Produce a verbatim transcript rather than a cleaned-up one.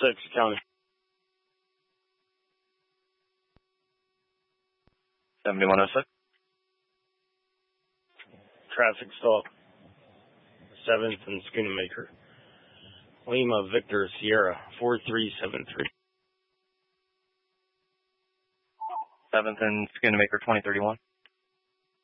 six, county. seventy-one oh six. Traffic stop. seventh and Schoonamaker. Lima Victor Sierra, four three seven three. seventh and Schoonamaker twenty thirty-one.